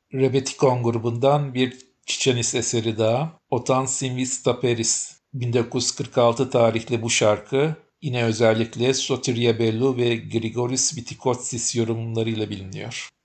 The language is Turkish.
Rebetikon grubundan bir Çiçenis eseri daha. Otan Sinvis Taperis. 1946 tarihli bu şarkı yine özellikle Sotiria Bellu ve Grigoris Vitikotsis yorumlarıyla biliniyor.